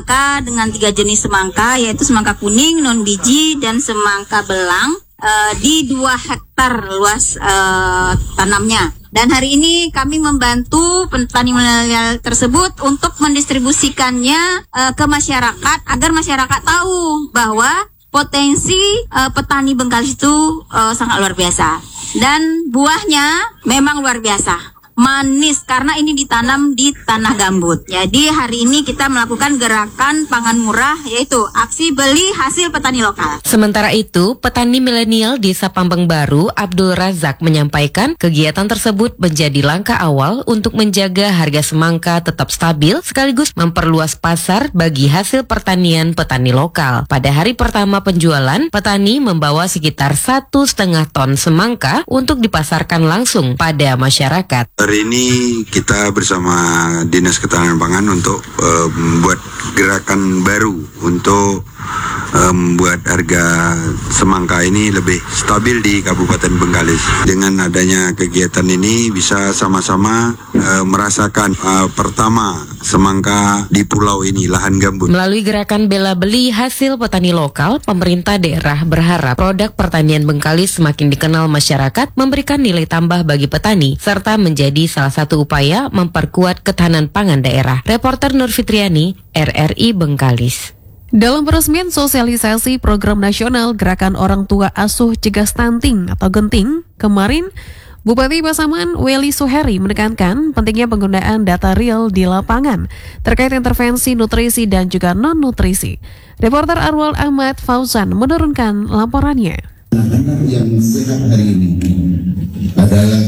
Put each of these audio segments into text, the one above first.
semangka dengan 3 jenis semangka, yaitu semangka kuning, non biji, dan semangka belang di 2 hektar luas tanamnya. Dan hari ini kami membantu petani milenial tersebut untuk mendistribusikannya ke masyarakat agar masyarakat tahu bahwa potensi petani Bengkalis itu sangat luar biasa. Dan buahnya memang luar biasa. Manis karena ini ditanam di tanah gambut. Jadi hari ini kita melakukan gerakan pangan murah, yaitu aksi beli hasil petani lokal. Sementara itu, petani milenial Desa Pambeng Baru, Abdul Razak, menyampaikan kegiatan tersebut menjadi langkah awal untuk menjaga harga semangka tetap stabil sekaligus memperluas pasar bagi hasil pertanian petani lokal. Pada hari pertama penjualan, petani membawa sekitar 1,5 ton semangka untuk dipasarkan langsung pada masyarakat. Hari ini kita bersama Dinas Ketahanan Pangan untuk membuat gerakan baru untuk membuat harga semangka ini lebih stabil di Kabupaten Bengkalis. Dengan adanya kegiatan ini bisa sama-sama merasakan pertama semangka di pulau ini, lahan gambut. Melalui gerakan bela beli hasil petani lokal, pemerintah daerah berharap produk pertanian Bengkalis semakin dikenal masyarakat, memberikan nilai tambah bagi petani, serta menjadi salah satu upaya memperkuat ketahanan pangan daerah. Reporter Nur Fitriani, RRI Bengkalis. Dalam peresmian sosialisasi program nasional Gerakan Orang Tua Asuh Cegah Stunting atau Genting, kemarin Bupati Pasaman Wely Suheri menekankan pentingnya penggunaan data real di lapangan terkait intervensi nutrisi dan juga non-nutrisi. Reporter Arwal Ahmad Fauzan menurunkan laporannya. Anak yang sehat hari ini adalah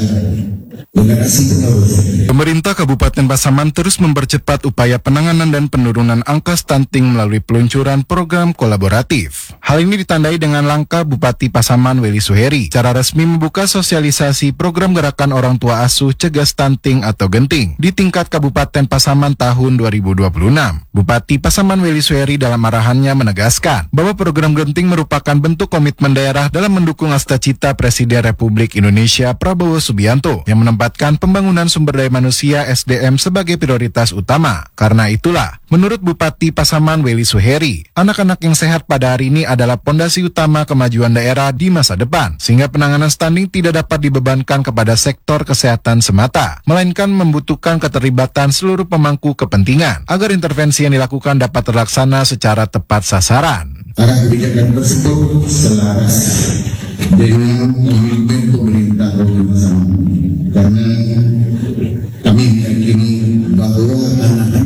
Pemerintah Kabupaten Pasaman terus mempercepat upaya penanganan dan penurunan angka stunting melalui peluncuran program kolaboratif. Hal ini ditandai dengan langkah Bupati Pasaman Wely Suheri secara resmi membuka sosialisasi program Gerakan Orang Tua Asuh Cegah Stunting atau Genting di tingkat Kabupaten Pasaman tahun 2026. Bupati Pasaman Wely Suheri dalam arahannya menegaskan bahwa program Genting merupakan bentuk komitmen daerah dalam mendukung cita Presiden Republik Indonesia Prabowo Subianto yang menempatkan pembangunan sumber daya manusia SDM sebagai prioritas utama. Karena itulah, menurut Bupati Pasaman Wely Suheri, anak-anak yang sehat pada hari ini adalah pondasi utama kemajuan daerah di masa depan, sehingga penanganan stunting tidak dapat dibebankan kepada sektor kesehatan semata, melainkan membutuhkan keterlibatan seluruh pemangku kepentingan agar intervensi yang dilakukan dapat terlaksana secara tepat sasaran. Arah kebijakan tersebut selaras dengan komitmen pemerintah